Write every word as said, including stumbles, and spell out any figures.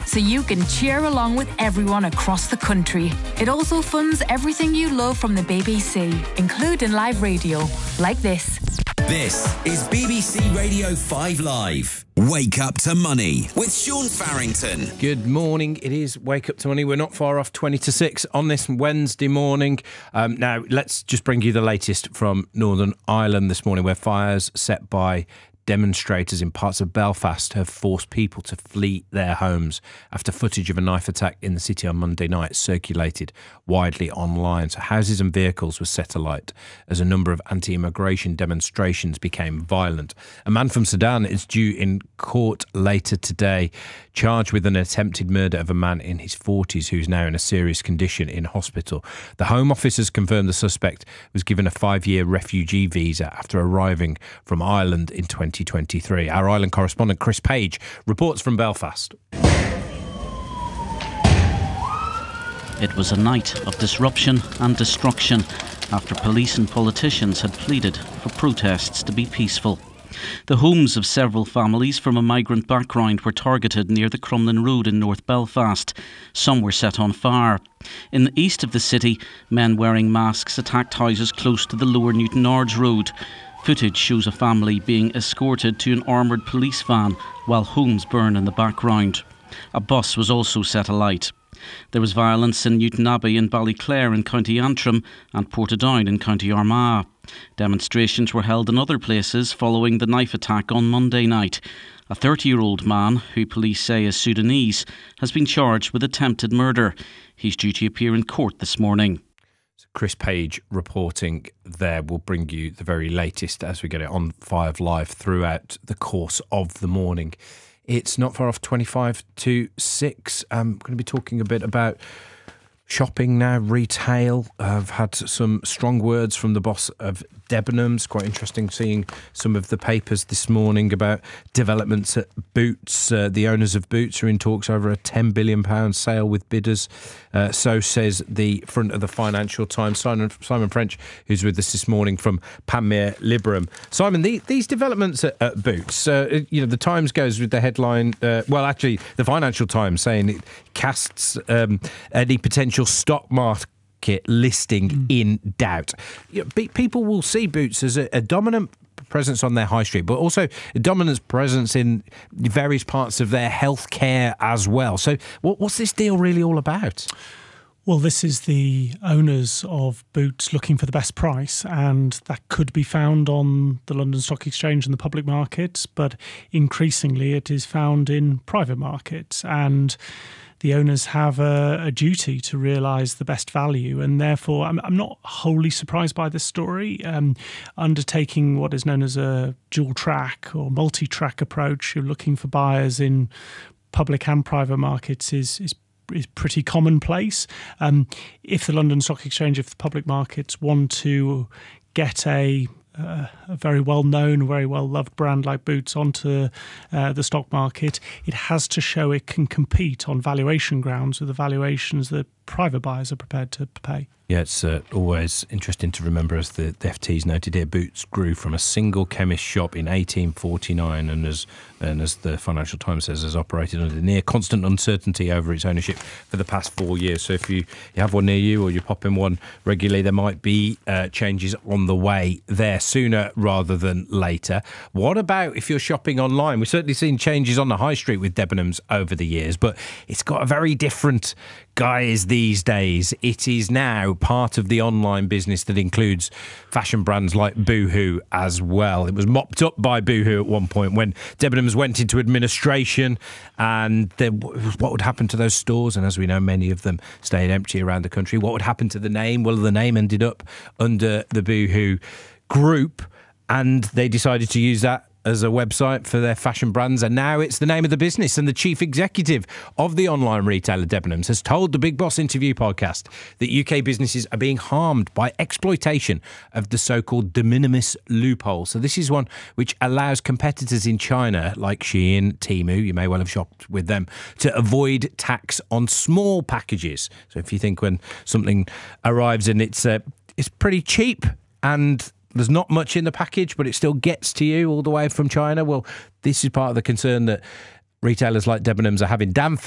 so you can cheer along with everyone across the country. It also funds everything you love from the B B C, including live radio, like this. This is B B C Radio five Live. Wake Up to Money with Sean Farrington. Good morning. It is Wake Up to Money. We're not far off twenty to six on this Wednesday morning. Um, now, let's just bring you the latest from Northern Ireland this morning, where fires set by demonstrators in parts of Belfast have forced people to flee their homes after footage of a knife attack in the city on Monday night circulated widely online. So houses and vehicles were set alight as a number of anti-immigration demonstrations became violent. A man from Sudan is due in court later today, charged with an attempted murder of a man in his forties who's now in a serious condition in hospital. The Home Office has confirmed the suspect was given a five-year refugee visa after arriving from Ireland in twenty twenty-three. Our Ireland correspondent Chris Page reports from Belfast. It was a night of disruption and destruction after police and politicians had pleaded for protests to be peaceful. The homes of several families from a migrant background were targeted near the Crumlin Road in North Belfast. Some were set on fire. In the east of the city, men wearing masks attacked houses close to the Lower Newton Ards Road. Footage shows a family being escorted to an armoured police van while homes burn in the background. A bus was also set alight. There was violence in Newton Abbey and Ballyclare in County Antrim and Portadown in County Armagh. Demonstrations were held in other places following the knife attack on Monday night. A thirty-year-old man, who police say is Sudanese, has been charged with attempted murder. He's due to appear in court this morning. Chris Page reporting there. Will bring you the very latest as we get it on five Live throughout the course of the morning. It's not far off twenty-five to six. I'm going to be talking a bit about shopping now, retail. I've had some strong words from the boss of Debenhams. Quite interesting seeing some of the papers this morning about developments at Boots. Uh, the owners of Boots are in talks over a ten billion pounds sale with bidders. Uh, so says the front of the Financial Times. Simon, Simon French, who's with us this morning from Panmure Liberum. Simon, the, these developments at, at Boots, uh, you know, the Times goes with the headline, uh, well, actually, the Financial Times saying it casts um, any potential stock market listing mm. in doubt. You know, people will see Boots as a, a dominant presence on their high street, but also a dominant presence in various parts of their healthcare as well. So what, what's this deal really all about? Well, this is the owners of Boots looking for the best price, and that could be found on the London Stock Exchange and the public markets, but increasingly it is found in private markets, and the owners have a, a duty to realise the best value, and therefore I'm, I'm not wholly surprised by this story. Um, undertaking what is known as a dual track or multi-track approach, you're looking for buyers in public and private markets is is is pretty commonplace. Um, if the London Stock Exchange, if the public markets want to get a Uh, a very well-known, very well-loved brand like Boots onto uh, the stock market, it has to show it can compete on valuation grounds with the valuations that private buyers are prepared to pay. Yeah, it's uh, always interesting to remember, as the, the F T's noted here, Boots grew from a single chemist shop in eighteen forty-nine and as and as the Financial Times says, has operated under near constant uncertainty over its ownership for the past four years. So if you, you have one near you or you pop in one regularly, there might be uh, changes on the way there sooner rather than later. What about if you're shopping online? We've certainly seen changes on the high street with Debenhams over the years, but it's got a very different guise these days. It is now part of the online business that includes fashion brands like Boohoo as well. It was mopped up by Boohoo at one point when Debenhams went into administration, and there, what would happen to those stores? And as we know, many of them stayed empty around the country. What would happen to the name? Well, the name ended up under the Boohoo group, and they decided to use that as a website for their fashion brands, and now it's the name of the business. And the chief executive of the online retailer Debenhams has told the Big Boss Interview podcast that U K businesses are being harmed by exploitation of the so-called de minimis loophole. So this is one which allows competitors in China like Shein, Temu, you may well have shopped with them, to avoid tax on small packages. So if you think when something arrives and it's uh, it's pretty cheap and there's not much in the package, but it still gets to you all the way from China, well, this is part of the concern that retailers like Debenhams are having. Dan